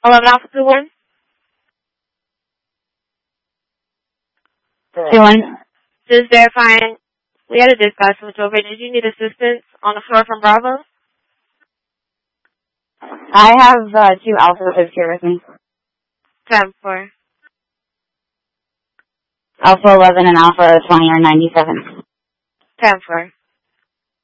11 Alpha 2-1. 2-1. Just verifying. We had a dispatch switch over. Did you need assistance on the floor from Bravo? I have 2 Alphas here with me. 10-4. Alpha 11 and Alpha 20 are 97. 10-4.